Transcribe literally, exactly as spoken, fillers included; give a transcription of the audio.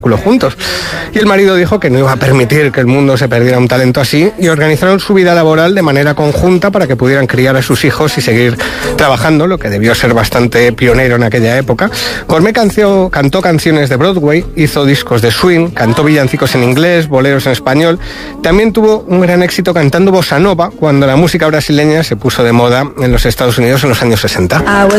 juntos. Y el marido dijo que no iba a permitir que el mundo se perdiera un talento así y organizaron su vida laboral de manera conjunta para que pudieran criar a sus hijos y seguir trabajando, lo que debió ser bastante pionero en aquella época. Cormé canció, cantó canciones de Broadway, hizo discos de swing, cantó villancicos en inglés, boleros en español. También tuvo un gran éxito cantando bossa nova cuando la música brasileña se puso de moda en los Estados Unidos en los años sesenta.